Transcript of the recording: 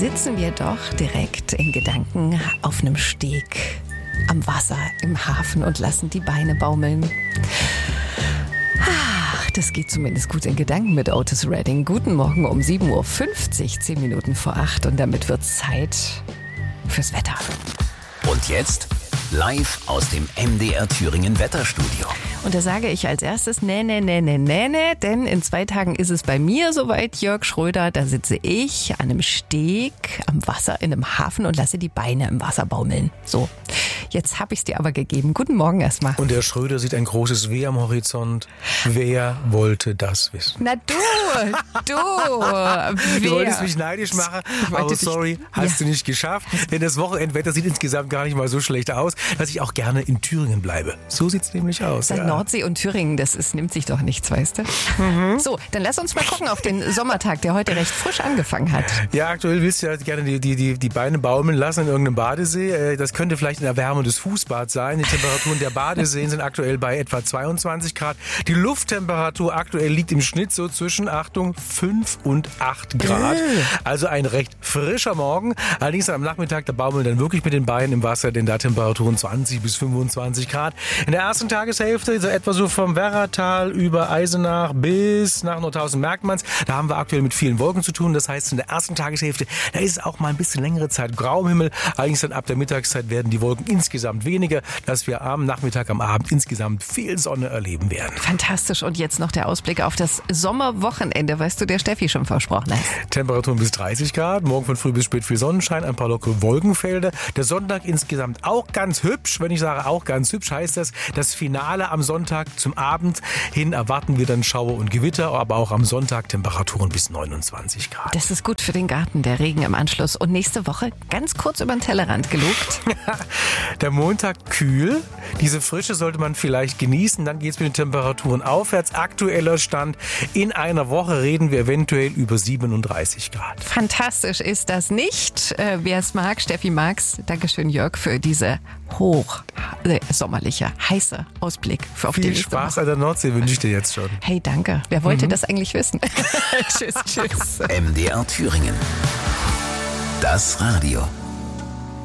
sitzen wir doch direkt in Gedanken auf einem Steg am Wasser im Hafen und lassen die Beine baumeln. Das geht zumindest gut in Gedanken mit Otis Redding. Guten Morgen um 7.50 Uhr, 10 Minuten vor 8. Und damit wird Zeit fürs Wetter. Und jetzt live aus dem MDR Thüringen Wetterstudio. Und da sage ich als erstes, nee, denn in 2 Tagen ist es bei mir soweit, Jörg Schröder. Da sitze ich an einem Steg am Wasser in einem Hafen und lasse die Beine im Wasser baumeln. So, jetzt habe ich es dir aber gegeben. Guten Morgen erstmal. Und der Schröder sieht ein großes W am Horizont. Wer wollte das wissen? Na du. Du wolltest mich neidisch machen, aber sorry, hast du nicht geschafft. Denn das Wochenendwetter sieht insgesamt gar nicht mal so schlecht aus, dass ich auch gerne in Thüringen bleibe. So sieht es nämlich aus. Nordsee und Thüringen, nimmt sich doch nichts, weißt du? Mhm. So, dann lass uns mal gucken auf den Sommertag, der heute recht frisch angefangen hat. Ja, aktuell willst du ja gerne die Beine baumeln lassen in irgendeinem Badesee. Das könnte vielleicht ein erwärmendes Fußbad sein. Die Temperaturen der Badeseen sind aktuell bei etwa 22 Grad. Die Lufttemperatur aktuell liegt im Schnitt so zwischen, Achtung, 5 und 8 Grad. Also ein recht frischer Morgen. Allerdings am Nachmittag, da baumeln dann wirklich mit den Beinen im Wasser, denn da Temperaturen 20 bis 25 Grad. In der ersten Tageshälfte so etwa so vom Werratal über Eisenach bis nach Nordhausen-Merkmanns. Da haben wir aktuell mit vielen Wolken zu tun. Das heißt, in der ersten Tageshälfte, da ist es auch mal ein bisschen längere Zeit grauer Himmel. Allerdings dann ab der Mittagszeit werden die Wolken insgesamt weniger, dass wir am Nachmittag, am Abend insgesamt viel Sonne erleben werden. Fantastisch. Und jetzt noch der Ausblick auf das Sommerwochenende, weißt du, der Steffi schon versprochen hat. Temperaturen bis 30 Grad, morgen von früh bis spät viel Sonnenschein, ein paar lockere Wolkenfelder. Der Sonntag insgesamt auch ganz hübsch. Wenn ich sage auch ganz hübsch, heißt das Finale am Sonntag zum Abend hin erwarten wir dann Schauer und Gewitter, aber auch am Sonntag Temperaturen bis 29 Grad. Das ist gut für den Garten, der Regen im Anschluss. Und nächste Woche ganz kurz über den Tellerrand gelugt. Der Montag kühl. Diese Frische sollte man vielleicht genießen. Dann geht es mit den Temperaturen aufwärts. Aktueller Stand. In einer Woche reden wir eventuell über 37 Grad. Fantastisch ist das nicht. Wer es mag, Steffi mag's. Dankeschön, Jörg, für diese sommerliche, heiße Ausblick auf die Viel Spaß an der Nordsee wünsche ich dir jetzt schon. Hey, danke. Wer wollte das eigentlich wissen? Tschüss. MDR Thüringen. Das Radio.